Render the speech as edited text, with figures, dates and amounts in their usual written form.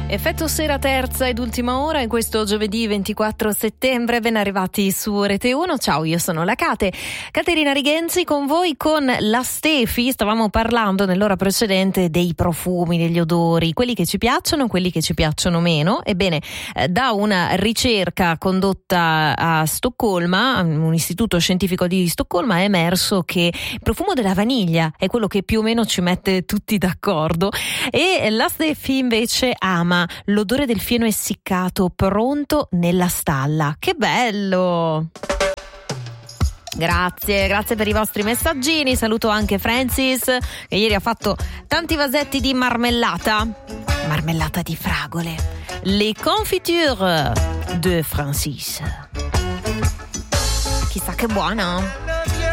Effetto sera, terza ed ultima ora in questo giovedì 24 settembre, ben arrivati su Rete 1. Ciao, io sono la Caterina Rigenzi con voi con la Stefi. Stavamo parlando nell'ora precedente dei profumi, degli odori, quelli che ci piacciono, quelli che ci piacciono meno. Ebbene, da una ricerca condotta a Stoccolma, un istituto scientifico di Stoccolma, è emerso che il profumo della vaniglia è quello che più o meno ci mette tutti d'accordo, e la Stefi invece ama l'odore del fieno essiccato pronto nella stalla. Che bello! Grazie per i vostri messaggini. Saluto anche Francis, che ieri ha fatto tanti vasetti di marmellata di fragole. Les confitures de Francis. Chissà che buona!